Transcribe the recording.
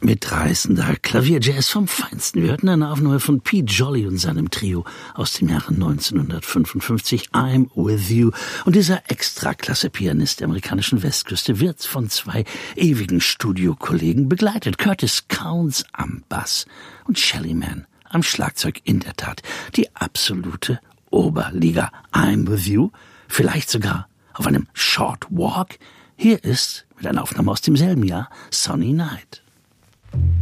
Mitreißender Klavierjazz vom Feinsten. Wir hörten eine Aufnahme von Pete Jolly und seinem Trio aus dem Jahre 1955, I'm With You. Und dieser Extraklasse-Pianist der amerikanischen Westküste wird von zwei ewigen Studiokollegen begleitet. Curtis Counce am Bass und Shelly Manne am Schlagzeug. In der Tat die absolute Oberliga. I'm With You, vielleicht sogar auf einem Short Walk. Hier ist, mit einer Aufnahme aus demselben Jahr, Sunny Night.